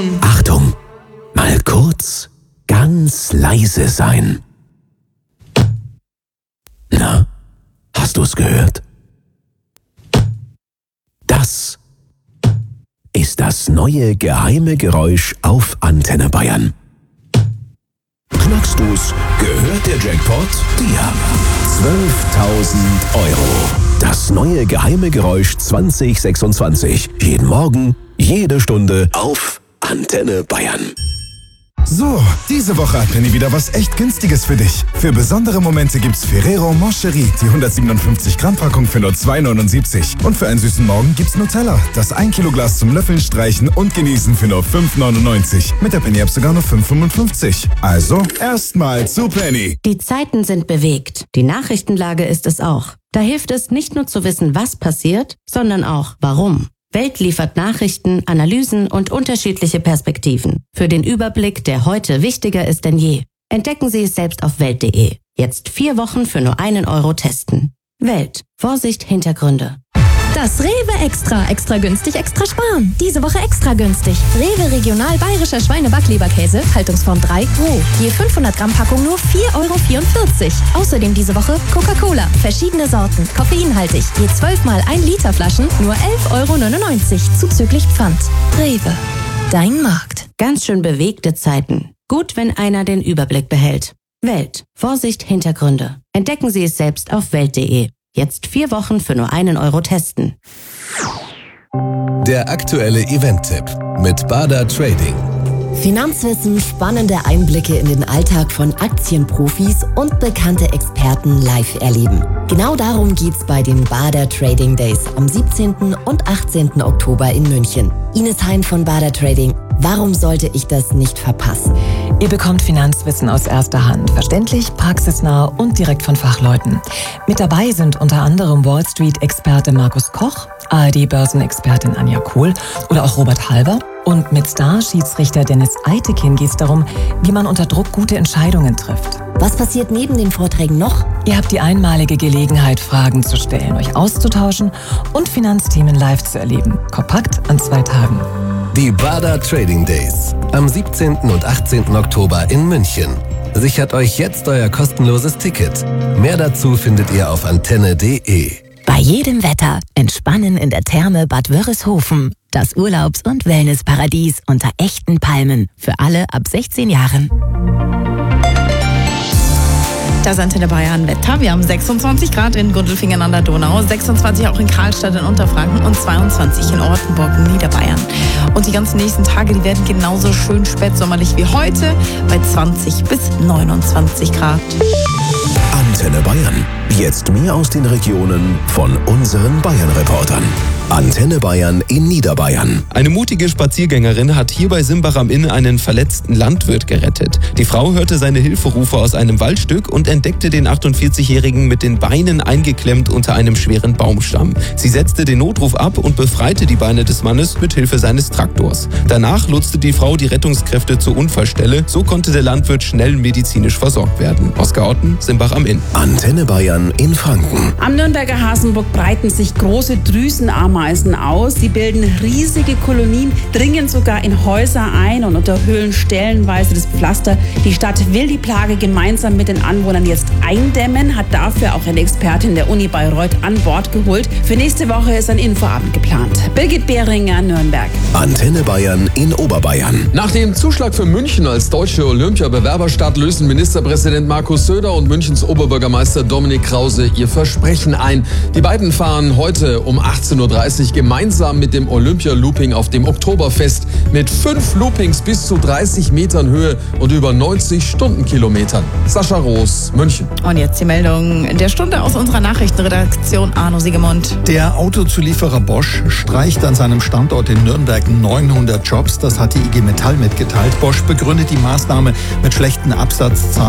Achtung, mal kurz ganz leise sein. Na, hast du's gehört? Das ist das neue geheime Geräusch auf Antenne Bayern. Knackst du's? Gehört der Jackpot dir? 12.000 Euro. Das neue geheime Geräusch 2026. Jeden Morgen, jede Stunde auf Antenne Bayern. So, diese Woche hat Penny wieder was echt Günstiges für dich. Für besondere Momente gibt's Ferrero Moncherie, die 157 Gramm Packung für nur 2,79. Und für einen süßen Morgen gibt's Nutella, das 1 Kilo Glas zum Löffeln, Streichen und Genießen für nur 5,99. Mit der Penny-App sogar nur 5,55. Also, erstmal zu Penny. Die Zeiten sind bewegt. Die Nachrichtenlage ist es auch. Da hilft es nicht nur zu wissen, was passiert, sondern auch warum. Welt liefert Nachrichten, Analysen und unterschiedliche Perspektiven. Für den Überblick, der heute wichtiger ist denn je. Entdecken Sie es selbst auf Welt.de. Jetzt 4 Wochen für nur 1 Euro testen. Welt. Vorsicht, Hintergründe. Das Rewe Extra. Extra günstig, extra sparen. Diese Woche extra günstig. Rewe Regional Bayerischer Schweine-Backleberkäse, Haltungsform 3, roh. Je 500 Gramm Packung nur 4,44 Euro. Außerdem diese Woche Coca-Cola. Verschiedene Sorten, koffeinhaltig. Je 12 mal 1 Liter Flaschen nur 11,99 Euro. Zuzüglich Pfand. Rewe. Dein Markt. Ganz schön bewegte Zeiten. Gut, wenn einer den Überblick behält. Welt. Vorsicht, Hintergründe. Entdecken Sie es selbst auf Welt.de. Jetzt 4 Wochen für nur 1 Euro testen. Der aktuelle Event-Tipp mit Bader Trading. Finanzwissen, spannende Einblicke in den Alltag von Aktienprofis und bekannte Experten live erleben. Genau darum geht's bei den Bader Trading Days am 17. und 18. Oktober in München. Ines Hein von Bader Trading. Warum sollte ich das nicht verpassen? Ihr bekommt Finanzwissen aus erster Hand, verständlich, praxisnah und direkt von Fachleuten. Mit dabei sind unter anderem Wall Street-Experte Markus Koch, ARD-Börsenexpertin Anja Kohl oder auch Robert Halber. Und mit Star-Schiedsrichter Dennis Eitekin geht es darum, wie man unter Druck gute Entscheidungen trifft. Was passiert neben den Vorträgen noch? Ihr habt die einmalige Gelegenheit, Fragen zu stellen, euch auszutauschen und Finanzthemen live zu erleben. Kompakt an 2 Tagen. Die Bader Trading Days am 17. und 18. Oktober in München. Sichert euch jetzt euer kostenloses Ticket. Mehr dazu findet ihr auf antenne.de. Bei jedem Wetter entspannen in der Therme Bad Wörishofen. Das Urlaubs- und Wellnessparadies unter echten Palmen. Für alle ab 16 Jahren. Das Antenne Bayern Wetter. Wir haben 26 Grad in Gundelfingen an der Donau, 26 auch in Karlstadt in Unterfranken und 22 in Ortenburg in Niederbayern. Und die ganzen nächsten Tage, die werden genauso schön spätsommerlich wie heute bei 20 bis 29 Grad. Antenne Bayern. Jetzt mehr aus den Regionen von unseren Bayern-Reportern. Antenne Bayern in Niederbayern. Eine mutige Spaziergängerin hat hier bei Simbach am Inn einen verletzten Landwirt gerettet. Die Frau hörte seine Hilferufe aus einem Waldstück und entdeckte den 48-Jährigen mit den Beinen eingeklemmt unter einem schweren Baumstamm. Sie setzte den Notruf ab und befreite die Beine des Mannes mit Hilfe seines Traktors. Danach lotste die Frau die Rettungskräfte zur Unfallstelle. So konnte der Landwirt schnell medizinisch versorgt werden. Oskar Otten, Simbach am Inn. Antenne Bayern in Franken. Am Nürnberger Hasenburg breiten sich große Drüsenameisen aus. Sie bilden riesige Kolonien, dringen sogar in Häuser ein und unterhöhlen stellenweise das Pflaster. Die Stadt will die Plage gemeinsam mit den Anwohnern jetzt eindämmen, hat dafür auch eine Expertin der Uni Bayreuth an Bord geholt. Für nächste Woche ist ein Infoabend geplant. Birgit Behringer, Nürnberg. Antenne Bayern in Oberbayern. Nach dem Zuschlag für München als deutsche Olympia-Bewerberstadt lösen Ministerpräsident Markus Söder und Münchens Oberbürgermeister Dominik Krause ihr Versprechen ein. Die beiden fahren heute um 18:30 Uhr gemeinsam mit dem Olympia-Looping auf dem Oktoberfest mit 5 Loopings bis zu 30 Metern Höhe und über 90 Stundenkilometern. Sascha Roos, München. Und jetzt die Meldung der Stunde aus unserer Nachrichtenredaktion. Arno Siegemund. Der Autozulieferer Bosch streicht an seinem Standort in Nürnberg 900 Jobs. Das hat die IG Metall mitgeteilt. Bosch begründet die Maßnahme mit schlechten Absatzzahlen